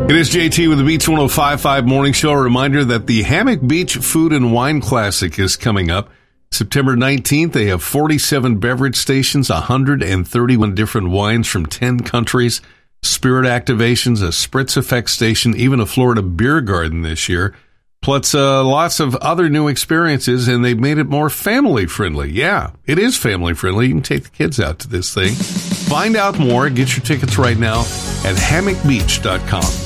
It is JT with the Beach 105.5 Morning Show. A reminder that the Hammock Beach Food and Wine Classic is coming up. September 19th, they have 47 beverage stations, 131 different wines from 10 countries, spirit activations, a Spritz Effect station, even a Florida beer garden this year. Plus, lots of other new experiences, and they've made it more family-friendly. Yeah, it is family-friendly. You can take the kids out to this thing. Find out more. Get your tickets right now at hammockbeach.com.